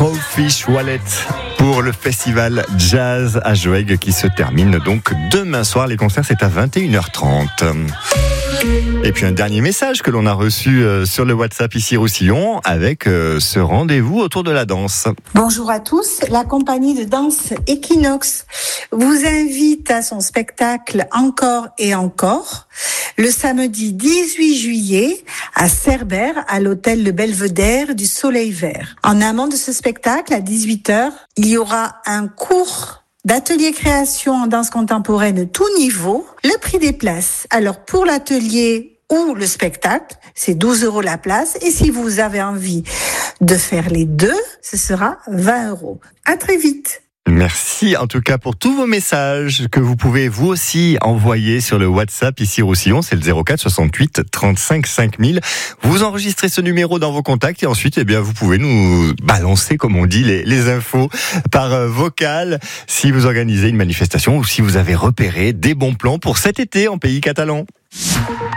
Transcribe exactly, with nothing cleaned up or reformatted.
Crawfish Wallet pour le festival Jazz à Joeg qui se termine donc demain soir. Les concerts, c'est à vingt et une heures trente. Et puis un dernier message que l'on a reçu sur le WhatsApp ici Roussillon avec ce rendez-vous autour de la danse. Bonjour à tous, la compagnie de danse Equinox vous invite à son spectacle Encore et Encore le samedi dix-huit juillet à Cerbère à l'hôtel Le Belvédère du Soleil Vert. En amont de ce spectacle, à dix-huit heures, il y aura un cours d'atelier création en danse contemporaine tout niveau, le prix des places. Alors pour l'atelier ou le spectacle, c'est douze euros la place. Et si vous avez envie de faire les deux, ce sera vingt euros. À très vite. Merci en tout cas pour tous vos messages que vous pouvez vous aussi envoyer sur le WhatsApp ici Roussillon, c'est le zéro quatre soixante-huit trente-cinq cinq mille. Vous enregistrez ce numéro dans vos contacts et ensuite eh bien vous pouvez nous balancer comme on dit les, les infos par euh, vocal si vous organisez une manifestation ou si vous avez repéré des bons plans pour cet été en pays catalan.